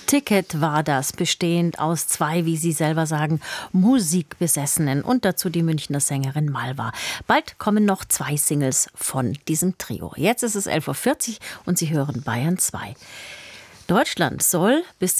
Ticket war das, bestehend aus 2, wie Sie selber sagen, Musikbesessenen und dazu die Münchner Sängerin Malva. Bald kommen noch 2 Singles von diesem Trio. Jetzt ist es 11.40 Uhr und Sie hören Bayern 2. Deutschland soll bis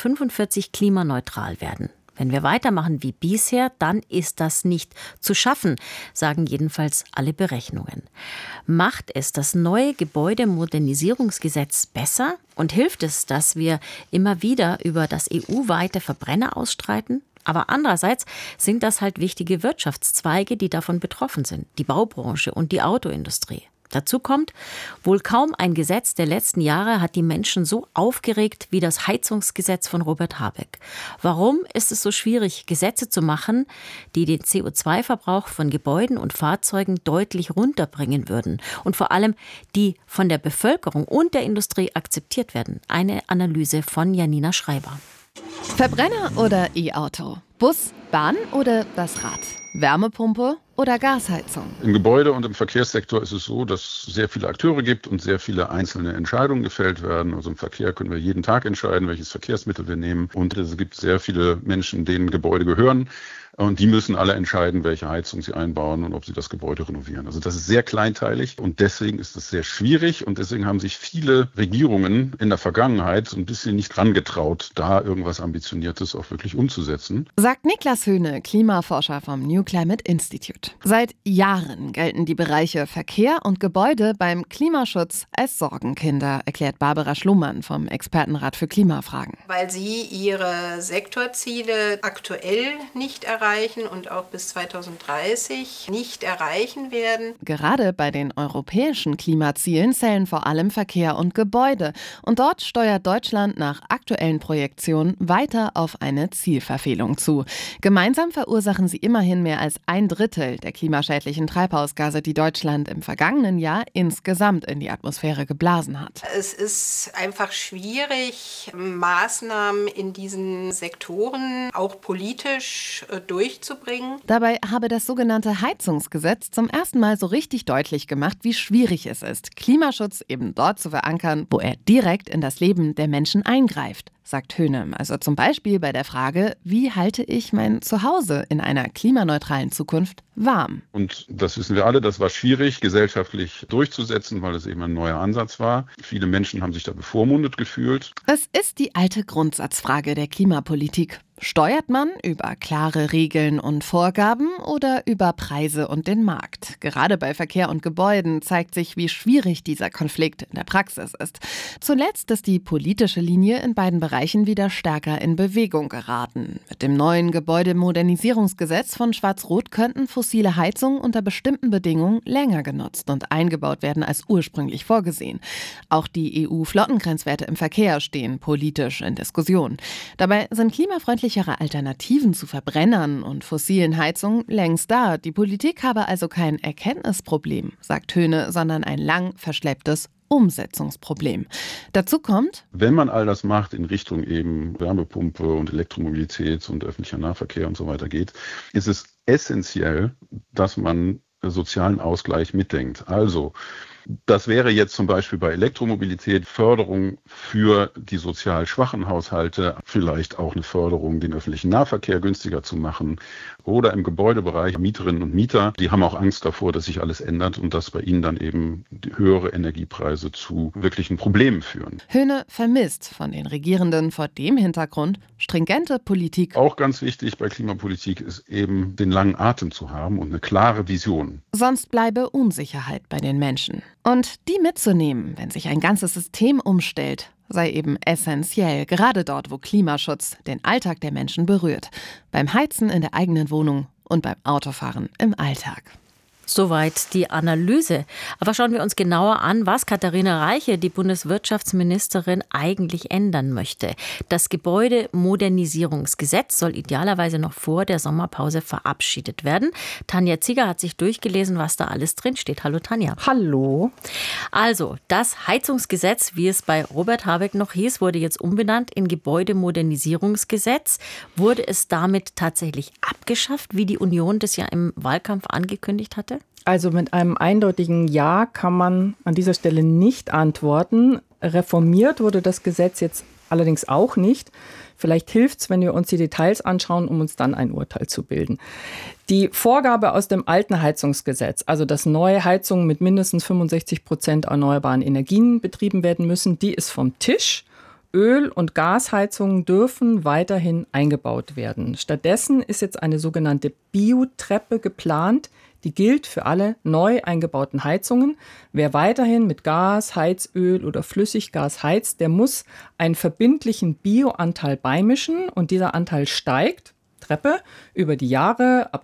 2045 klimaneutral werden. Wenn wir weitermachen wie bisher, dann ist das nicht zu schaffen, sagen jedenfalls alle Berechnungen. Macht es das neue Gebäudemodernisierungsgesetz besser? Und hilft es, dass wir immer wieder über das EU-weite Verbrenner ausstreiten? Aber andererseits sind das halt wichtige Wirtschaftszweige, die davon betroffen sind. Die Baubranche und die Autoindustrie. Dazu kommt, wohl kaum ein Gesetz der letzten Jahre hat die Menschen so aufgeregt wie das Heizungsgesetz von Robert Habeck. Warum ist es so schwierig, Gesetze zu machen, die den CO2-Verbrauch von Gebäuden und Fahrzeugen deutlich runterbringen würden und vor allem die von der Bevölkerung und der Industrie akzeptiert werden? Eine Analyse von Janina Schreiber. Verbrenner oder E-Auto? Bus, Bahn oder das Rad? Wärmepumpe oder Gasheizung? Im Gebäude- und im Verkehrssektor ist es so, dass es sehr viele Akteure gibt und sehr viele einzelne Entscheidungen gefällt werden. Also im Verkehr können wir jeden Tag entscheiden, welches Verkehrsmittel wir nehmen. Und es gibt sehr viele Menschen, denen Gebäude gehören. Und die müssen alle entscheiden, welche Heizung sie einbauen und ob sie das Gebäude renovieren. Also das ist sehr kleinteilig und deswegen ist es sehr schwierig. Und deswegen haben sich viele Regierungen in der Vergangenheit so ein bisschen nicht rangetraut, da irgendwas Ambitioniertes auch wirklich umzusetzen. Sagt Niklas Höhne, Klimaforscher vom New Climate Institute. Seit Jahren gelten die Bereiche Verkehr und Gebäude beim Klimaschutz als Sorgenkinder, erklärt Barbara Schlumann vom Expertenrat für Klimafragen. Weil sie ihre Sektorziele aktuell nicht erreichen und auch bis 2030 nicht erreichen werden. Gerade bei den europäischen Klimazielen zählen vor allem Verkehr und Gebäude. Und dort steuert Deutschland nach aktuellen Projektionen weiter auf eine Zielverfehlung zu. Gemeinsam verursachen sie immerhin mehr als 1/3 der klimaschädlichen Treibhausgase, die Deutschland im vergangenen Jahr insgesamt in die Atmosphäre geblasen hat. Es ist einfach schwierig, Maßnahmen in diesen Sektoren auch politisch durchzubringen. Dabei habe das sogenannte Heizungsgesetz zum ersten Mal so richtig deutlich gemacht, wie schwierig es ist, Klimaschutz eben dort zu verankern, wo er direkt in das Leben der Menschen eingreift, sagt Höhne. Also zum Beispiel bei der Frage, wie halte ich mein Zuhause in einer klimaneutralen Zukunft warm? Und das wissen wir alle, das war schwierig, gesellschaftlich durchzusetzen, weil es eben ein neuer Ansatz war. Viele Menschen haben sich da bevormundet gefühlt. Es ist die alte Grundsatzfrage der Klimapolitik. Steuert man über klare Regeln und Vorgaben oder über Preise und den Markt? Gerade bei Verkehr und Gebäuden zeigt sich, wie schwierig dieser Konflikt in der Praxis ist. Zuletzt ist die politische Linie in beiden Bereichen wieder stärker in Bewegung geraten. Mit dem neuen Gebäudemodernisierungsgesetz von Schwarz-Rot könnten fossile Heizungen unter bestimmten Bedingungen länger genutzt und eingebaut werden als ursprünglich vorgesehen. Auch die EU-Flottengrenzwerte im Verkehr stehen politisch in Diskussion. Dabei sind klimafreundliche Alternativen zu Verbrennern und fossilen Heizungen längst da. Die Politik habe also kein Erkenntnisproblem, sagt Höhne, sondern ein lang verschlepptes Umsetzungsproblem. Dazu kommt, wenn man all das macht in Richtung eben Wärmepumpe und Elektromobilität und öffentlicher Nahverkehr und so weiter geht, ist es essentiell, dass man sozialen Ausgleich mitdenkt. Also das wäre jetzt zum Beispiel bei Elektromobilität Förderung für die sozial schwachen Haushalte, vielleicht auch eine Förderung, den öffentlichen Nahverkehr günstiger zu machen. Oder im Gebäudebereich Mieterinnen und Mieter, die haben auch Angst davor, dass sich alles ändert und dass bei ihnen dann eben höhere Energiepreise zu wirklichen Problemen führen. Höhne vermisst von den Regierenden vor dem Hintergrund stringente Politik. Auch ganz wichtig bei Klimapolitik ist eben den langen Atem zu haben und eine klare Vision. Sonst bleibe Unsicherheit bei den Menschen. Und die mitzunehmen, wenn sich ein ganzes System umstellt, sei eben essentiell, gerade dort, wo Klimaschutz den Alltag der Menschen berührt. Beim Heizen in der eigenen Wohnung und beim Autofahren im Alltag. Soweit die Analyse. Aber schauen wir uns genauer an, was Katharina Reiche, die Bundeswirtschaftsministerin, eigentlich ändern möchte. Das Gebäudemodernisierungsgesetz soll idealerweise noch vor der Sommerpause verabschiedet werden. Tanja Zieger hat sich durchgelesen, was da alles drin steht. Hallo Tanja. Hallo. Also, das Heizungsgesetz, wie es bei Robert Habeck noch hieß, wurde jetzt umbenannt in Gebäudemodernisierungsgesetz. Wurde es damit tatsächlich abgeschafft, wie die Union das ja im Wahlkampf angekündigt hatte? Also mit einem eindeutigen Ja kann man an dieser Stelle nicht antworten. Reformiert wurde das Gesetz jetzt allerdings auch nicht. Vielleicht hilft es, wenn wir uns die Details anschauen, um uns dann ein Urteil zu bilden. Die Vorgabe aus dem alten Heizungsgesetz, also dass neue Heizungen mit mindestens 65% erneuerbaren Energien betrieben werden müssen, die ist vom Tisch. Öl- und Gasheizungen dürfen weiterhin eingebaut werden. Stattdessen ist jetzt eine sogenannte Biotreppe geplant. Die gilt für alle neu eingebauten Heizungen. Wer weiterhin mit Gas, Heizöl oder Flüssiggas heizt, der muss einen verbindlichen Bioanteil beimischen und dieser Anteil steigt. Treppe über die Jahre. Ab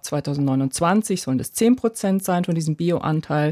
2029 sollen das 10% sein von diesem Bioanteil,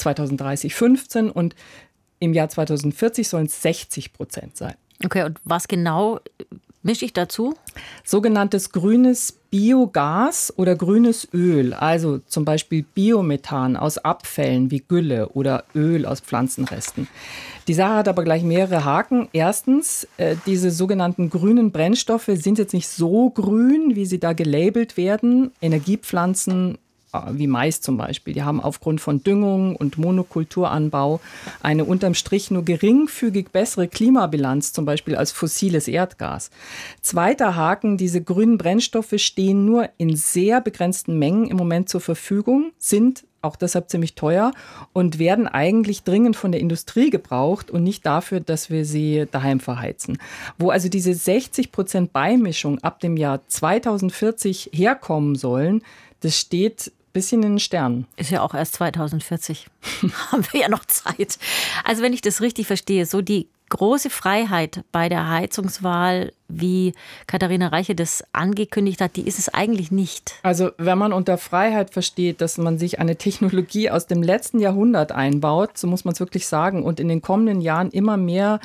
2030 15% und im Jahr 2040 sollen es 60% sein. Okay, und was genau mische ich dazu? Sogenanntes grünes Biogas oder grünes Öl, also zum Beispiel Biomethan aus Abfällen wie Gülle oder Öl aus Pflanzenresten. Die Sache hat aber gleich mehrere Haken. Erstens, diese sogenannten grünen Brennstoffe sind jetzt nicht so grün, wie sie da gelabelt werden. Energiepflanzen wie Mais zum Beispiel, die haben aufgrund von Düngung und Monokulturanbau eine unterm Strich nur geringfügig bessere Klimabilanz, zum Beispiel als fossiles Erdgas. Zweiter Haken, diese grünen Brennstoffe stehen nur in sehr begrenzten Mengen im Moment zur Verfügung, sind auch deshalb ziemlich teuer und werden eigentlich dringend von der Industrie gebraucht und nicht dafür, dass wir sie daheim verheizen. Wo also diese 60% Beimischung ab dem Jahr 2040 herkommen sollen, das steht bisschen in den Sternen. Ist ja auch erst 2040. Haben wir ja noch Zeit. Also wenn ich das richtig verstehe, so die große Freiheit bei der Heizungswahl, wie Katharina Reiche das angekündigt hat, die ist es eigentlich nicht. Also wenn man unter Freiheit versteht, dass man sich eine Technologie aus dem letzten Jahrhundert einbaut, so muss man es wirklich sagen, und in den kommenden Jahren immer mehr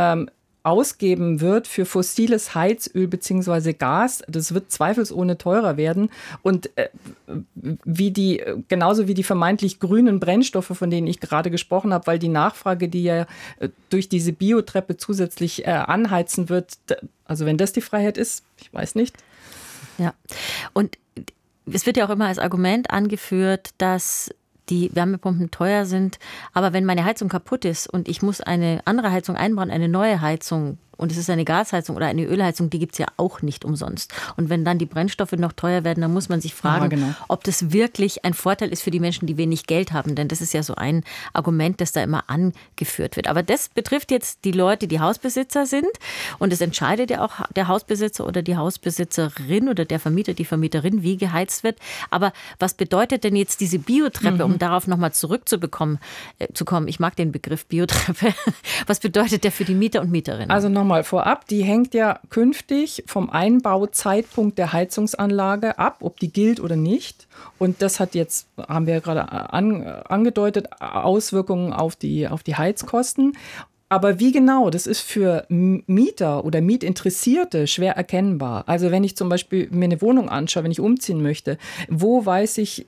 ausgeben wird für fossiles Heizöl bzw. Gas, das wird zweifelsohne teurer werden. Und genauso wie die vermeintlich grünen Brennstoffe, von denen ich gerade gesprochen habe, weil die Nachfrage, die ja durch diese Biotreppe zusätzlich anheizen wird, also wenn das die Freiheit ist, ich weiß nicht. Ja, und es wird ja auch immer als Argument angeführt, dass die Wärmepumpen teuer sind. Aber wenn meine Heizung kaputt ist und ich muss eine andere Heizung einbauen, eine neue Heizung, und es ist eine Gasheizung oder eine Ölheizung, die gibt es ja auch nicht umsonst. Und wenn dann die Brennstoffe noch teuer werden, dann muss man sich fragen, ob das wirklich ein Vorteil ist für die Menschen, die wenig Geld haben. Denn das ist ja so ein Argument, das da immer angeführt wird. Aber das betrifft jetzt die Leute, die Hausbesitzer sind. Und es entscheidet ja auch der Hausbesitzer oder die Hausbesitzerin oder der Vermieter, die Vermieterin, wie geheizt wird. Aber was bedeutet denn jetzt diese Biotreppe, um darauf nochmal zurückzukommen? Ich mag den Begriff Biotreppe. Was bedeutet der für die Mieter und Mieterinnen? Also nochmal vorab, die hängt ja künftig vom Einbauzeitpunkt der Heizungsanlage ab, ob die gilt oder nicht. Und das hat jetzt, haben wir ja gerade angedeutet, Auswirkungen auf die Heizkosten. Aber wie genau, das ist für Mieter oder Mietinteressierte schwer erkennbar. Also wenn ich zum Beispiel mir eine Wohnung anschaue, wenn ich umziehen möchte, woher weiß ich,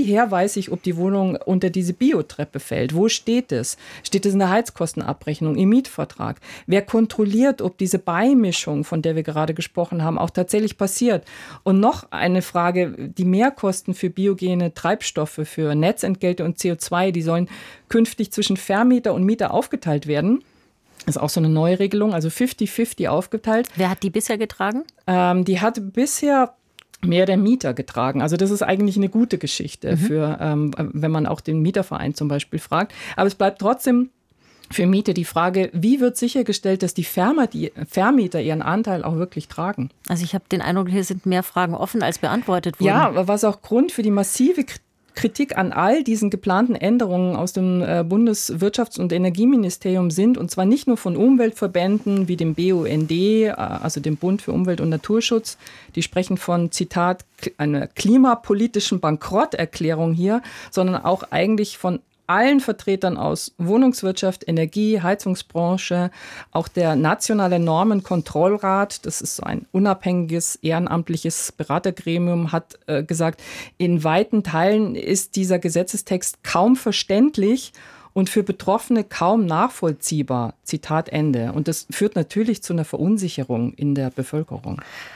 ob die Wohnung unter diese Biotreppe fällt? Wo steht es? Steht es in der Heizkostenabrechnung, im Mietvertrag? Wer kontrolliert, ob diese Beimischung, von der wir gerade gesprochen haben, auch tatsächlich passiert? Und noch eine Frage, die Mehrkosten für biogene Treibstoffe, für Netzentgelte und CO2, die sollen künftig zwischen Vermieter und Mieter aufgeteilt werden. Das ist auch so eine neue Regelung, also 50-50 aufgeteilt. Wer hat die bisher getragen? Die hat bisher mehr der Mieter getragen. Also das ist eigentlich eine gute Geschichte, für, wenn man auch den Mieterverein zum Beispiel fragt. Aber es bleibt trotzdem für Mieter die Frage, wie wird sichergestellt, dass die Vermieter ihren Anteil auch wirklich tragen? Also ich habe den Eindruck, hier sind mehr Fragen offen als beantwortet wurden. Ja, was auch Grund für die massive Kritik an all diesen geplanten Änderungen aus dem Bundeswirtschafts- und Energieministerium sind, und zwar nicht nur von Umweltverbänden wie dem BUND, also dem Bund für Umwelt- und Naturschutz, die sprechen von, Zitat, einer klimapolitischen Bankrotterklärung hier, sondern auch eigentlich von allen Vertretern aus Wohnungswirtschaft, Energie, Heizungsbranche, auch der Nationale Normenkontrollrat, das ist so ein unabhängiges, ehrenamtliches Beratergremium, hat gesagt, in weiten Teilen ist dieser Gesetzestext kaum verständlich und für Betroffene kaum nachvollziehbar. Zitat Ende. Und das führt natürlich zu einer Verunsicherung in der Bevölkerung.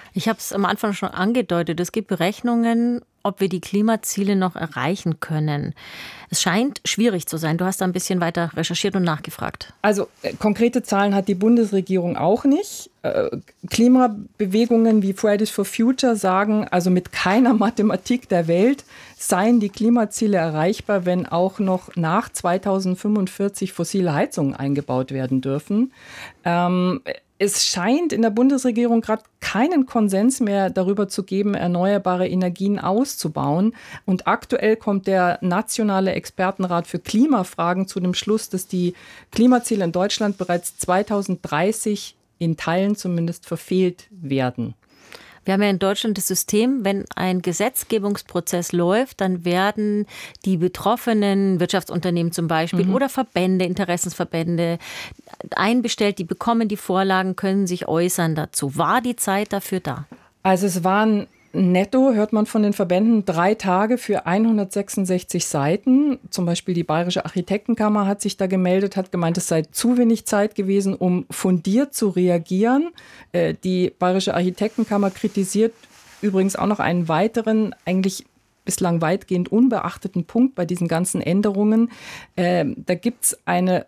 Ich habe es am Anfang schon angedeutet, es gibt Berechnungen, ob wir die Klimaziele noch erreichen können. Es scheint schwierig zu sein. Du hast da ein bisschen weiter recherchiert und nachgefragt. Also konkrete Zahlen hat die Bundesregierung auch nicht. Klimabewegungen wie Fridays for Future sagen, also mit keiner Mathematik der Welt seien die Klimaziele erreichbar, wenn auch noch nach 2045 fossile Heizungen eingebaut werden dürfen. Es scheint in der Bundesregierung gerade keinen Konsens mehr darüber zu geben, erneuerbare Energien auszubauen. Und aktuell kommt der Nationale Expertenrat für Klimafragen zu dem Schluss, dass die Klimaziele in Deutschland bereits 2030 in Teilen zumindest verfehlt werden. Wir haben ja in Deutschland das System, wenn ein Gesetzgebungsprozess läuft, dann werden die betroffenen Wirtschaftsunternehmen zum Beispiel oder Verbände, Interessensverbände einbestellt, die bekommen die Vorlagen, können sich äußern dazu. War die Zeit dafür da? Also es waren netto, hört man von den Verbänden, 3 Tage für 166 Seiten. Zum Beispiel die Bayerische Architektenkammer hat sich da gemeldet, hat gemeint, es sei zu wenig Zeit gewesen, um fundiert zu reagieren. Die Bayerische Architektenkammer kritisiert übrigens auch noch einen weiteren, eigentlich bislang weitgehend unbeachteten Punkt bei diesen ganzen Änderungen. Da gibt es einen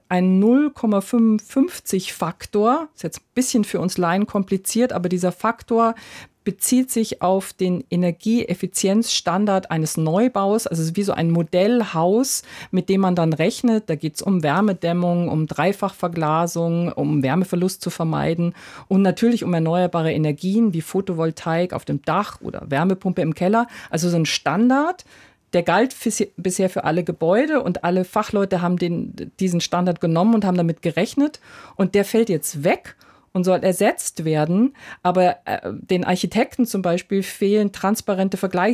0,55-Faktor. Ist jetzt ein bisschen für uns Laien kompliziert, aber dieser Faktor bezieht sich auf den Energieeffizienzstandard eines Neubaus. Also es ist wie so ein Modellhaus, mit dem man dann rechnet. Da geht es um Wärmedämmung, um Dreifachverglasung, um Wärmeverlust zu vermeiden und natürlich um erneuerbare Energien wie Photovoltaik auf dem Dach oder Wärmepumpe im Keller. Also so ein Standard, der galt bisher für alle Gebäude und alle Fachleute haben diesen Standard genommen und haben damit gerechnet. Und der fällt jetzt weg und soll ersetzt werden. Aber den Architekten zum Beispiel fehlen transparente